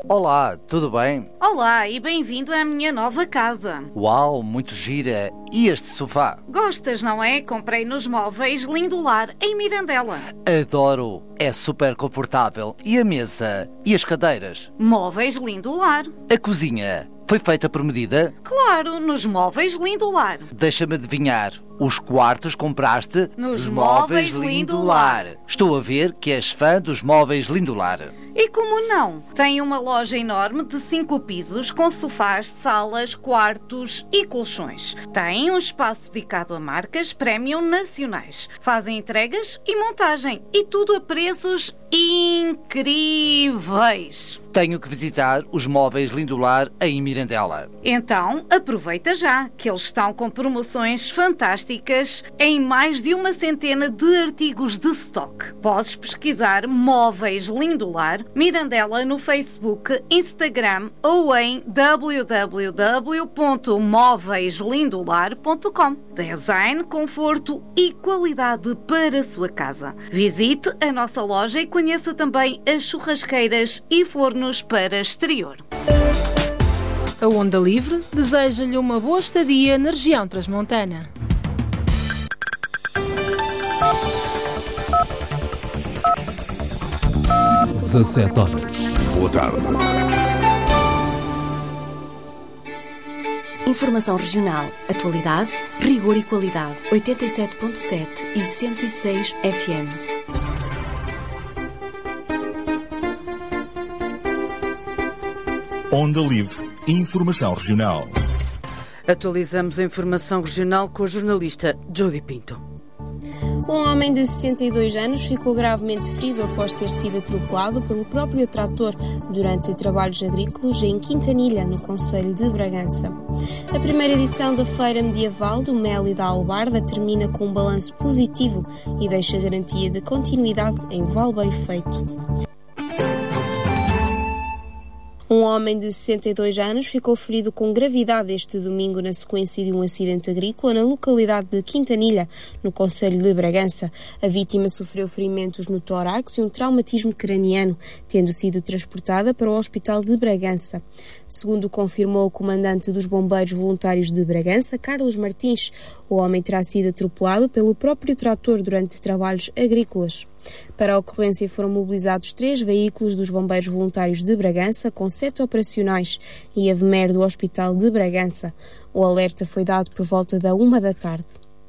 Olá, tudo bem? Olá e bem-vindo à minha nova casa. Uau, muito gira. E este sofá? Gostas, não é? Comprei nos Móveis Lindolar, em Mirandela. Adoro. É super confortável. E a mesa? E as cadeiras? Móveis Lindolar. A cozinha? Foi feita por medida? Claro, nos Móveis Lindolar. Deixa-me adivinhar. Os quartos compraste nos Móveis Lindolar. Estou a ver que és fã dos Móveis Lindolar. E como não? Tem uma loja enorme de 5 pisos com sofás, salas, quartos e colchões. Tem um espaço dedicado a marcas premium nacionais. Fazem entregas e montagem. E tudo a preços incríveis. Tenho que visitar os Móveis Lindolar em Mirandela. Então, aproveita já, que eles estão com promoções fantásticas em mais de 100 de artigos de stock. Podes pesquisar Móveis Lindolar, Mirandela no Facebook, Instagram ou em www.móveislindolar.com. Design, conforto e qualidade para a sua casa. Visite a nossa loja e conheça também as churrasqueiras e fornos para exterior. A Onda Livre deseja-lhe uma boa estadia na região transmontana. às 17 horas. Boa tarde. Informação regional, atualidade, rigor e qualidade. 87.7 e 106 FM. Onda Livre. Informação regional. Atualizamos a informação regional com a jornalista Jody Pinto. Um homem de 62 anos ficou gravemente ferido após ter sido atropelado pelo próprio trator durante trabalhos agrícolas em Quintanilha, no concelho de Bragança. A primeira edição da Feira Medieval do Mel e da Albarda termina com um balanço positivo e deixa garantia de continuidade em Val Bem Feito. Um homem de 62 anos ficou ferido com gravidade este domingo na sequência de um acidente agrícola na localidade de Quintanilha, no concelho de Bragança. A vítima sofreu ferimentos no tórax e um traumatismo craniano, tendo sido transportada para o Hospital de Bragança. Segundo confirmou o comandante dos Bombeiros Voluntários de Bragança, Carlos Martins, o homem terá sido atropelado pelo próprio trator durante trabalhos agrícolas. Para a ocorrência foram mobilizados 3 veículos dos Bombeiros Voluntários de Bragança, com 7 operacionais, e a VMER do Hospital de Bragança. O alerta foi dado por volta da 1 da tarde.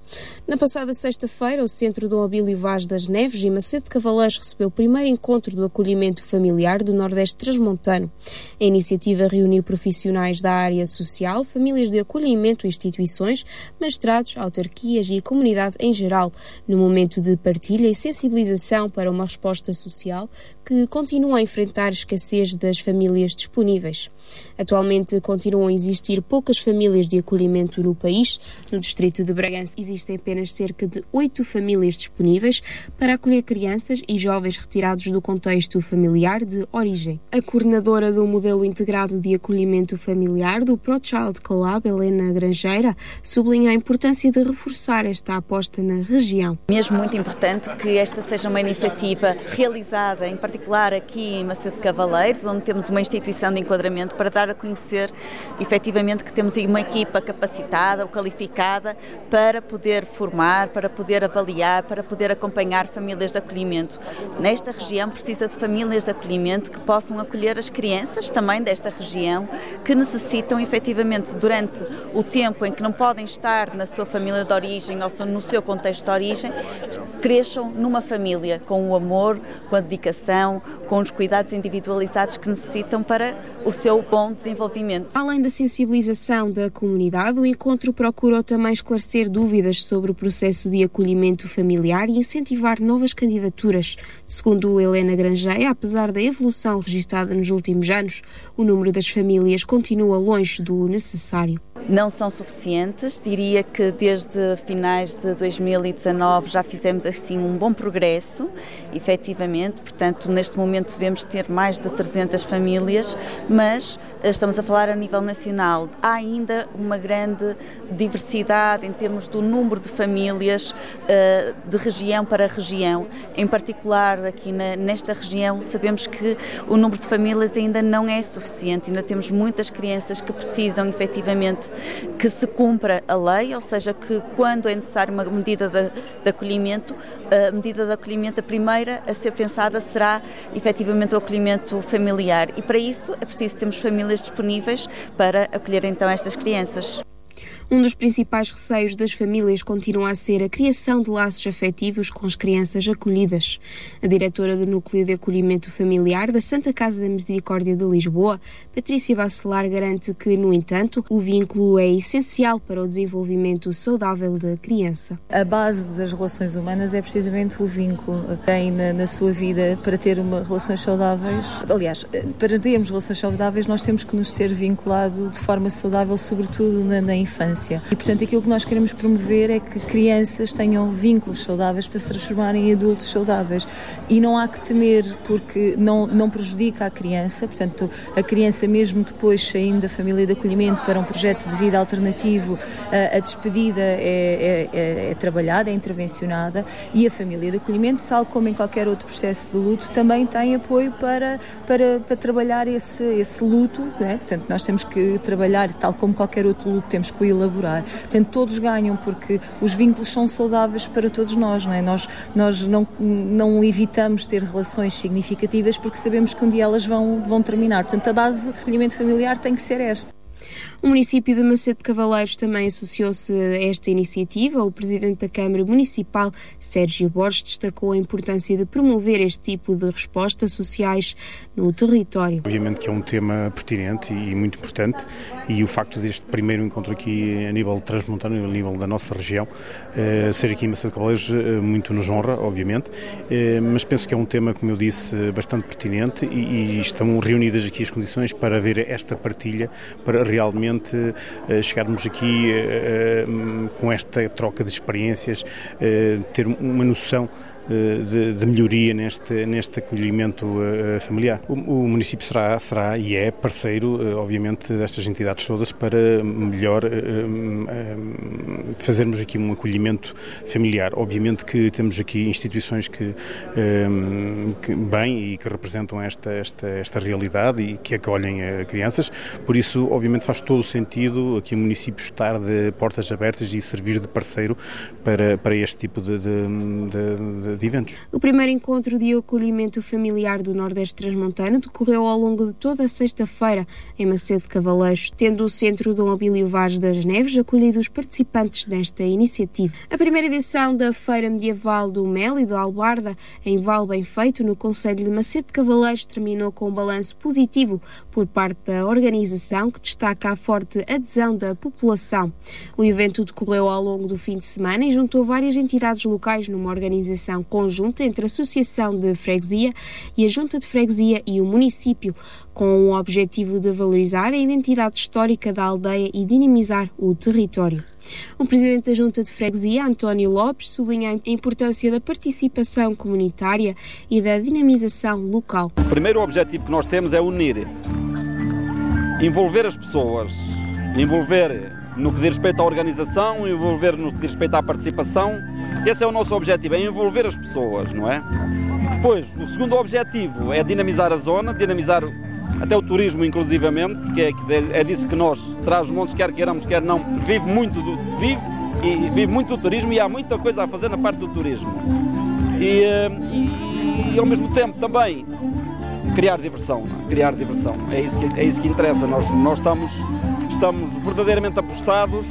Na passada sexta-feira, o Centro Dom Abílio Vaz das Neves e Macedo de Cavaleiros recebeu o primeiro encontro do acolhimento familiar do Nordeste Transmontano. A iniciativa reuniu profissionais da área social, famílias de acolhimento, instituições, magistrados, autarquias e a comunidade em geral, no momento de partilha e sensibilização para uma resposta social que continua a enfrentar a escassez das famílias disponíveis. Atualmente continuam a existir poucas famílias de acolhimento no país. No distrito de Bragança existem apenas cerca de 8 famílias disponíveis para acolher crianças e jovens retirados do contexto familiar de origem. A coordenadora do modelo integrado de acolhimento familiar do ProChild Collab, Helena Grangeira, sublinha a importância de reforçar esta aposta na região. Mesmo muito importante que esta seja uma iniciativa realizada, em particular aqui em Macedo de Cavaleiros, onde temos uma instituição de enquadramento para dar a conhecer efetivamente que temos uma equipa capacitada ou qualificada para poder formar, para poder avaliar, para poder acompanhar famílias de acolhimento. Nesta região precisa de famílias de acolhimento que possam acolher as crianças também desta região que necessitam efetivamente durante o tempo em que não podem estar na sua família de origem ou no seu contexto de origem, cresçam numa família com o amor, com a dedicação, com os cuidados individualizados que necessitam para o seu bom desenvolvimento. Além da sensibilização da comunidade, o encontro procurou também esclarecer dúvidas sobre o processo de acolhimento familiar e incentivar novas candidaturas. Segundo Helena Grangeia, apesar da evolução registada nos últimos anos, o número das famílias continua longe do necessário. não são suficientes. Diria que desde finais de 2019 já fizemos assim um bom progresso, efetivamente. Portanto, neste momento devemos ter mais de 300 famílias, mas estamos a falar a nível nacional. Há ainda uma grande diversidade em termos do número de famílias de região para região. Em particular, aqui nesta região, sabemos que o número de famílias ainda não é suficiente. Ainda temos muitas crianças que precisam, efetivamente, que se cumpra a lei, ou seja, que quando é necessário uma medida de acolhimento, a medida de acolhimento, a primeira a ser pensada será, efetivamente, o acolhimento familiar. E para isso é preciso termos famílias disponíveis para acolher então estas crianças. Um dos principais receios das famílias continua a ser a criação de laços afetivos com as crianças acolhidas. A diretora do Núcleo de Acolhimento Familiar da Santa Casa da Misericórdia de Lisboa, Patrícia Bacelar, garante que, no entanto, o vínculo é essencial para o desenvolvimento saudável da criança. A base das relações humanas é precisamente o vínculo que tem na sua vida para ter relações saudáveis. Aliás, para termos relações saudáveis, nós temos que nos ter vinculado de forma saudável, sobretudo na infância. E, portanto, aquilo que nós queremos promover é que crianças tenham vínculos saudáveis para se transformarem em adultos saudáveis. E não há que temer, porque não prejudica a criança. Portanto, a criança, mesmo depois saindo da família de acolhimento para um projeto de vida alternativo, a despedida é trabalhada, é intervencionada, e a família de acolhimento, tal como em qualquer outro processo de luto, também tem apoio para trabalhar esse luto, né? Portanto, nós temos que trabalhar, tal como qualquer outro luto, temos que elaborar. Portanto, todos ganham, porque os vínculos são saudáveis para todos nós, não é? Nós não evitamos ter relações significativas porque sabemos que um dia elas vão terminar. Portanto, a base do acolhimento familiar tem que ser esta. O município de Macedo de Cavaleiros também associou-se a esta iniciativa. O presidente da Câmara Municipal, Sérgio Borges, destacou a importância de promover este tipo de respostas sociais no território. Obviamente que é um tema pertinente e muito importante, e o facto deste primeiro encontro aqui a nível transmontano, a nível da nossa região, ser aqui em Macedo de Cavaleiros, muito nos honra, obviamente, mas penso que é um tema, como eu disse, bastante pertinente, e estão reunidas aqui as condições para haver esta partilha, para realmente chegarmos aqui com esta troca de experiências, ter uma noção de melhoria neste acolhimento familiar. O município será e é parceiro, obviamente, destas entidades todas para melhor fazermos aqui um acolhimento familiar. Obviamente que temos aqui instituições que bem e que representam esta realidade e que acolhem crianças, por isso, obviamente, faz todo o sentido aqui o município estar de portas abertas e servir de parceiro para este tipo de eventos. O primeiro encontro de acolhimento familiar do Nordeste Transmontano decorreu ao longo de toda a sexta-feira em Macedo de Cavaleiros, tendo o Centro Dom Abílio Vaz das Neves acolhido os participantes desta iniciativa. A primeira edição da Feira Medieval do Mel e do Albarda, em Val Bem Feito, no concelho de Macedo de Cavaleiros, terminou com um balanço positivo por parte da organização, que destaca a forte adesão da população. O evento decorreu ao longo do fim de semana e juntou várias entidades locais numa organização conjunta entre a Associação de Freguesia e a Junta de Freguesia e o município, com o objetivo de valorizar a identidade histórica da aldeia e dinamizar o território. O presidente da Junta de Freguesia, António Lopes, sublinha a importância da participação comunitária e da dinamização local. O primeiro objetivo que nós temos é unir, envolver as pessoas, envolver no que diz respeito à organização, envolver no que diz respeito à participação. Esse é o nosso objetivo, é envolver as pessoas, não é? Depois, o segundo objetivo é dinamizar a zona, dinamizar até o turismo, inclusivamente, porque é disso que nós, Trás-os-Montes, quer queiramos, quer não, vive muito do turismo, e há muita coisa a fazer na parte do turismo. E ao mesmo tempo também criar diversão, é isso que interessa. Nós estamos verdadeiramente apostados,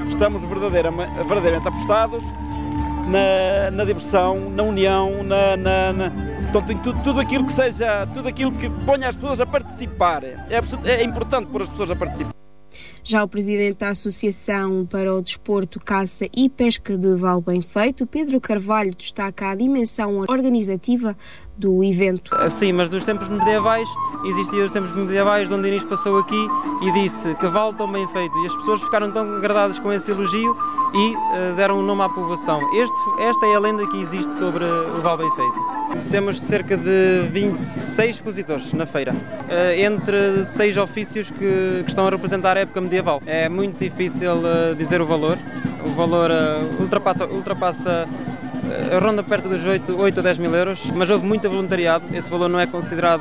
na diversão, na união, portanto, tudo aquilo que ponha as pessoas a participar. É importante pôr as pessoas a participar. Já o presidente da Associação para o Desporto, Caça e Pesca de Val Bem Feito, Pedro Carvalho, destaca a dimensão organizativa do evento. Sim, mas nos tempos medievais existiam os tempos medievais, Dom Dinis passou aqui e disse cavalo tão bem feito, e as pessoas ficaram tão agradadas com esse elogio e deram um nome à povoação. Esta é a lenda que existe sobre o Val Bem Feito. Temos cerca de 26 expositores na feira, entre 6 ofícios que estão a representar a época medieval. É muito difícil dizer o valor ultrapassa ronda perto dos 8 a 10 mil euros, mas houve muito voluntariado. Esse valor não é considerado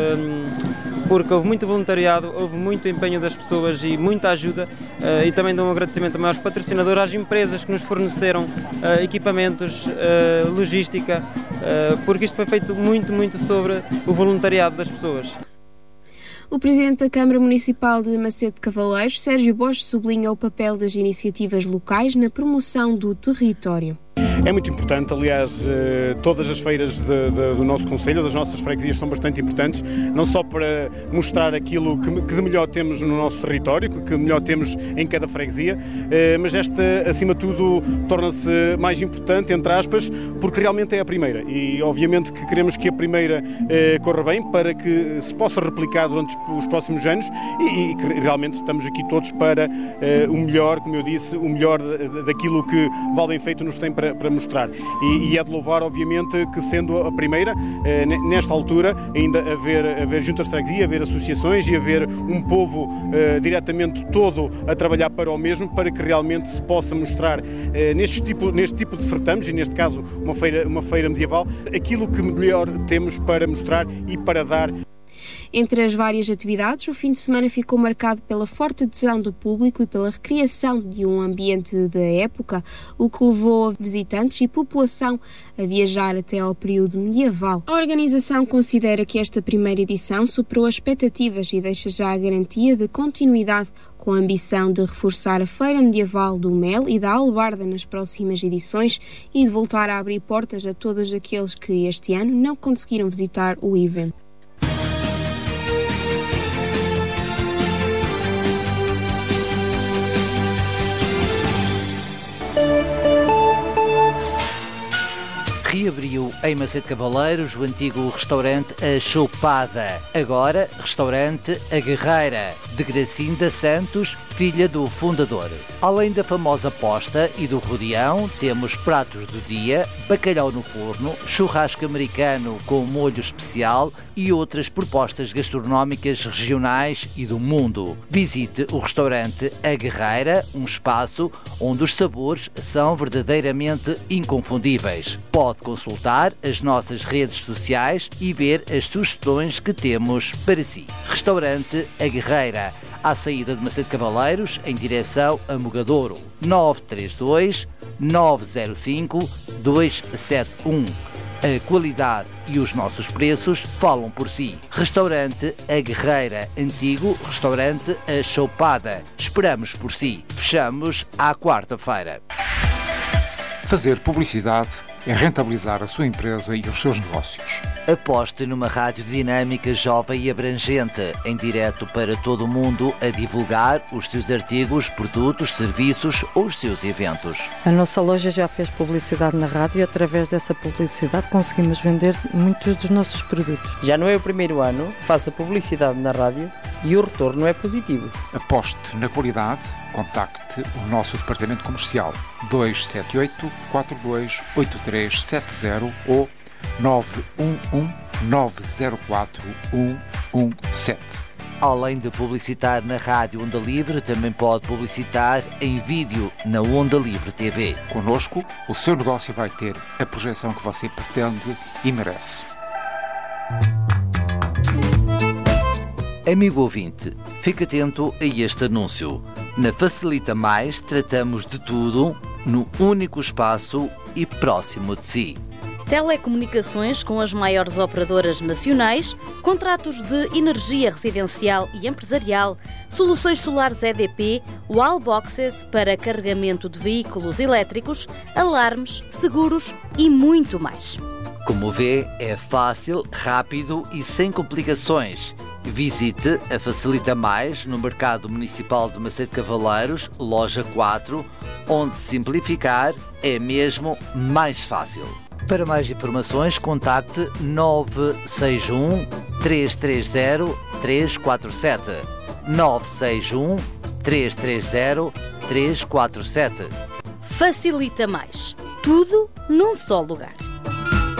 porque houve muito voluntariado, houve muito empenho das pessoas e muita ajuda, e também dou um agradecimento também aos patrocinadores, às empresas que nos forneceram equipamentos, logística, porque isto foi feito muito sobre o voluntariado das pessoas. O Presidente da Câmara Municipal de Macedo de Cavaleiros, Sérgio Borges, sublinha o papel das iniciativas locais na promoção do território. É muito importante, aliás, todas as feiras do nosso concelho, das nossas freguesias, são bastante importantes, não só para mostrar aquilo que de melhor temos no nosso território, que de melhor temos em cada freguesia, mas esta, acima de tudo, torna-se mais importante, entre aspas, porque realmente é a primeira e, obviamente, que queremos que a primeira corra bem para que se possa replicar durante os próximos anos e que realmente estamos aqui todos para o melhor, como eu disse, o melhor daquilo que Val Bem Feito nos tem para mostrar. E é de louvar, obviamente, que sendo a primeira, nesta altura, ainda haver juntas de freguesia, haver associações e haver um povo diretamente todo a trabalhar para o mesmo, para que realmente se possa mostrar neste tipo de certames, e neste caso uma feira medieval, aquilo que melhor temos para mostrar e para dar. Entre as várias atividades, o fim de semana ficou marcado pela forte adesão do público e pela recriação de um ambiente da época, o que levou visitantes e população a viajar até ao período medieval. A organização considera que esta primeira edição superou as expectativas e deixa já a garantia de continuidade, com a ambição de reforçar a Feira Medieval do Mel e da Albarda nas próximas edições e de voltar a abrir portas a todos aqueles que este ano não conseguiram visitar o evento. Reabriu em Macedo de Cavaleiros o antigo restaurante A Chopada, agora restaurante A Guerreira, de Gracinda Santos, filha do fundador. Além da famosa posta e do rodeão, temos pratos do dia, bacalhau no forno, churrasco americano com molho especial e outras propostas gastronómicas regionais e do mundo. Visite o restaurante A Guerreira, um espaço onde os sabores são verdadeiramente inconfundíveis. Pode consultar as nossas redes sociais e ver as sugestões que temos para si. Restaurante A Guerreira, à saída de Macedo de Cavaleiros, em direção a Mogadouro. 932 905 271. A qualidade e os nossos preços falam por si. Restaurante A Guerreira, antigo restaurante A Chopada. Esperamos por si. Fechamos à quarta-feira. Fazer publicidade é rentabilizar a sua empresa e os seus negócios. Aposte numa rádio dinâmica, jovem e abrangente, em direto para todo o mundo, a divulgar os seus artigos, produtos, serviços ou os seus eventos. A nossa loja já fez publicidade na rádio e através dessa publicidade conseguimos vender muitos dos nossos produtos. Já não é o primeiro ano, faça publicidade na rádio e o retorno é positivo. Aposte na qualidade, contacte o nosso departamento comercial 278 42 8370 ou 911 904 117. Além de publicitar na Rádio Onda Livre, também pode publicitar em vídeo na Onda Livre TV. Connosco, o seu negócio vai ter a projeção que você pretende e merece. Amigo ouvinte, fique atento a este anúncio. Na Facilita Mais tratamos de tudo no único espaço e próximo de si. Telecomunicações com as maiores operadoras nacionais, contratos de energia residencial e empresarial, soluções solares EDP, wallboxes para carregamento de veículos elétricos, alarmes, seguros e muito mais. Como vê, é fácil, rápido e sem complicações. Visite a Facilita Mais no Mercado Municipal de Macedo de Cavaleiros, loja 4, onde simplificar é mesmo mais fácil. Para mais informações, contacte 961 330 347. 961 330 347. Facilita mais. Tudo num só lugar.